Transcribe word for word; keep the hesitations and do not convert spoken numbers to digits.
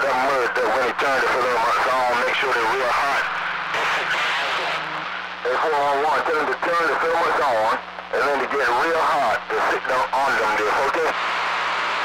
that mud that when he turned the filaments on, make sure they're real hot. A four one one, tell them to turn the filaments on, and then to get real hot to sit down on them there, okay?